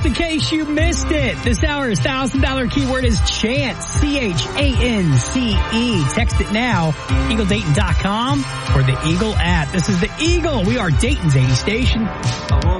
in case you missed it. This hour's $1,000 keyword is chance, CHANCE. Text it now, EagleDayton.com or the Eagle app. This is the Eagle. We are Dayton's 80 station.